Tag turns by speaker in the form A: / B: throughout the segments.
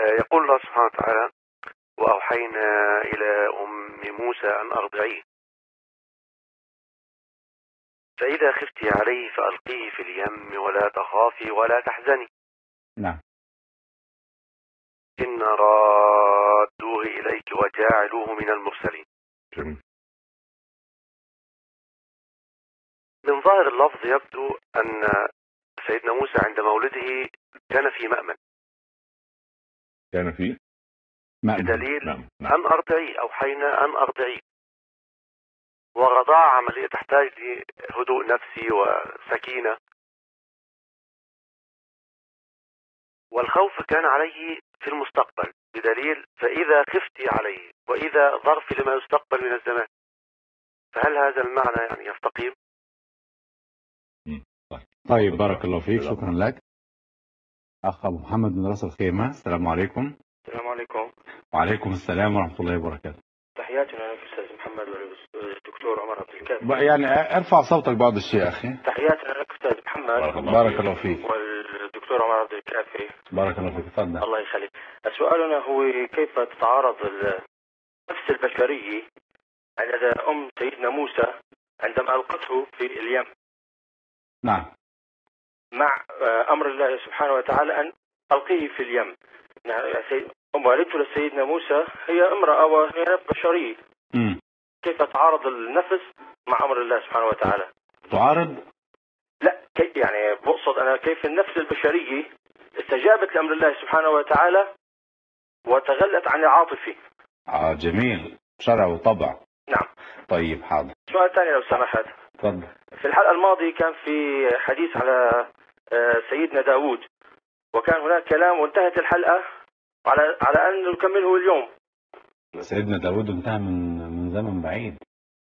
A: يقول الله سبحانه وتعالى: وأوحينا إلى أم موسى أن أرضعيه فإذا خفتي عليه فألقيه في اليم ولا تخافي ولا تحزني.
B: نعم.
A: إن رادوه إليك وجاعلوه من المرسلين. من ظاهر اللفظ يبدو أن سيدنا موسى عند مولده كان في مأمن.
C: كان في
B: مأمن.
A: بدليل
C: نعم.
A: أن أرضعيه، أوحينا أن أرضعيه. والرضاعة عملية تحتاج لهدوء نفسي وسكينة، والخوف كان عليه في المستقبل، بدليل فإذا خفتي عليه، وإذا ظرف لما يستقبل من الزمان. فهل هذا المعنى يعني يستقيم؟
B: طيب، بارك الله فيك، شكرا لك. أخ أبو محمد من رأس الخيمة، السلام عليكم.
D: السلام عليكم.
B: وعليكم السلام ورحمة الله وبركاته.
D: تحياتنا لك أستاذ محمد والدكتور عمر عبد الكافي.
B: يعني ارفع صوتك بعض الشيء أخي.
D: تحياتنا لك أستاذ محمد.
B: بارك الله فيك.
D: والدكتور عمر عبد الكافي.
B: بارك الله فيك، تفضل.
D: الله يخليك. سؤالنا هو كيف تتعارض النفس البشرية على أم سيدنا موسى عندما ألقته في اليم،
B: نعم،
D: مع أمر الله سبحانه وتعالى أن ألقيه في اليم. والدته لسيدنا موسى هي امرأة وهي بشرية. كيف تعارض النفس مع أمر الله سبحانه وتعالى؟
B: تعارض؟
D: لا، يعني بقصد أنا كيف النفس البشرية استجابت لأمر الله سبحانه وتعالى وتغلت عن العاطفة.
B: جميل، شرع وطبع.
D: نعم.
B: طيب، حاضر.
D: سؤال ثاني لو سمحت.
B: تفضل.
D: في الحلقة الماضية كان في حديث على سيدنا داود، وكان هناك كلام وانتهت الحلقة على أن نكمله اليوم.
B: سيدنا داود انتهى من زمن بعيد.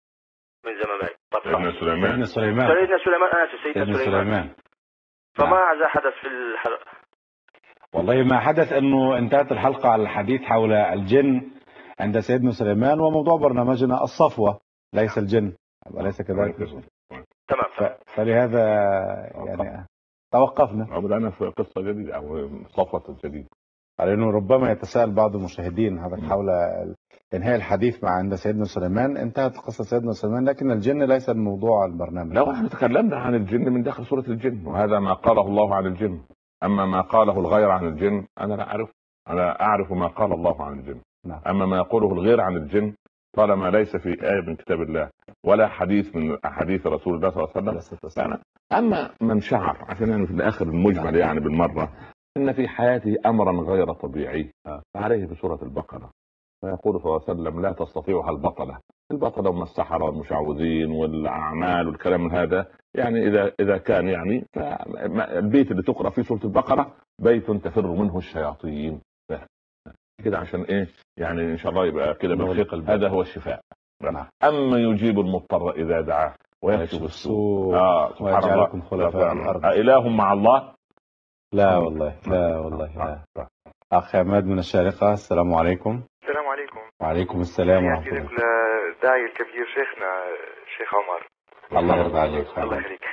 D: من زمن بعيد. طب
C: سيدنا سليمان.
D: سيدنا سليمان. سيدنا سليمان. فماذا حدث في الحلقة؟
B: والله ما حدث أنه انتهت الحلقة على الحديث حول الجن عند سيدنا سليمان، وموضوع برنامجنا الصفوة ليس الجن، أليس كذلك؟
D: تمام.
B: فلهذا يعني توقفنا.
C: بدأنا في قصة جديدة أو صفوة جديدة،
B: لأنه ربما يتساءل بعض المشاهدين هذا حول انهاء الحديث مع عند سيدنا سليمان. انتهت قصة سيدنا سليمان، لكن الجن ليس الموضوع البرنامج.
C: لو احنا تكلمنا عن الجن من داخل سورة الجن، وهذا ما قاله الله عن الجن. أما ما قاله الغير عن الجن أنا لا أعرف. أنا أعرف ما قال الله عن الجن.
B: نعم.
C: أما ما يقوله الغير عن الجن طالما ليس في آية من كتاب الله ولا حديث من أحاديث رسول الله صلى الله عليه وسلم. أما من شعر، عشان يعني في الآخر المجمل يعني بالمرة، إن في حياته أمرا غير طبيعي فعليه بسورة البقرة. فيقول صلى الله عليه وسلم: لا تستطيعها البطلة هم السحرة والمشعوذين والأعمال والكلام من هذا. يعني إذا كان يعني البيت اللي تقرأ فيه سورة البقرة بيت تفر منه الشياطين كده. عشان إيه؟ يعني إن شاء الله يبقى كده بالخير. هذا هو الشفاء. أما يجيب المضطر إذا دعاه ويكشف السوء
B: ويجعلكم خلفاء الأرض
C: إله مع الله؟
B: لا والله، لا والله، لا. أخي عماد من الشارقة، السلام عليكم.
A: السلام عليكم.
B: وعليكم السلام ورحمة الله.
A: الداعي الكبير شيخنا الشيخ عمر،
B: الله يرضى عليك.
A: الله يخليك.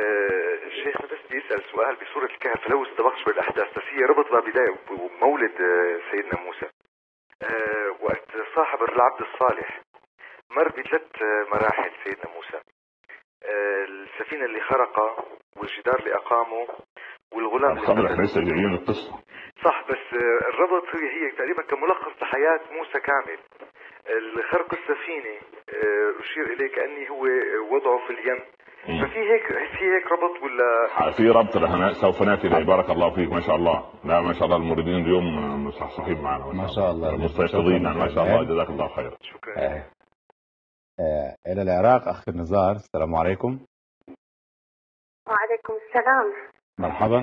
A: الشيخ بس بيسأل سؤال بسورة الكهف، لو استبقش بالأحداث، بس هي ربط بداية ومولد سيدنا موسى. وقت صاحب العبد الصالح مر بثلاث مراحل سيدنا موسى: السفينة اللي خرقها، والجدار اللي أقامه، والغلام اللي
C: لسه جايين القصة.
A: صح، بس الربط هي تقريبا كملخص لحياة موسى كامل. الخرق السفينة أشير إليه كأني هو وضعه في اليم. ففي هيك ربط ولا
C: في ربط؟ سوف ناتي إليه. بارك الله فيك، ما شاء الله. لا ما شاء الله، الموردين اليوم مصحصحين معنا
B: ما شاء الله،
C: المستيقظين ما شاء الله. جزاك الله خير.
A: شكرا.
B: إلى العراق أخ النزار، السلام عليكم.
E: وعليكم السلام.
B: مرحبا،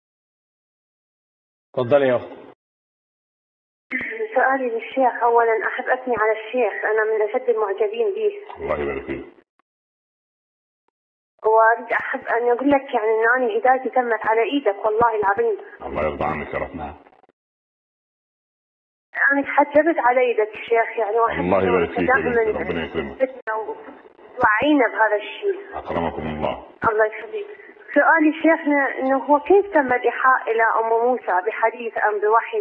B: تفضلي يا أخت.
E: سؤالي للشيخ، أولا أحب أثني على الشيخ، أنا من أشد المعجبين به.
C: الله يبارك فيك.
E: وأريد أحب أن أقول لك يعني أن أنا هدايتي تمت على إيدك والله العظيم.
C: الله يرضى عنك يا رب.
E: أنا تحجبت على إيدك شيخ يعني،
C: الله يبارك فيك. ربنا يكرمك
E: وعينا بهذا الشيء.
C: أكرمكم الله.
E: الله يخليك. سؤالي شيخنا إنه هو كيف تم الإيحاء إلى أم موسى بحديث أم بوحي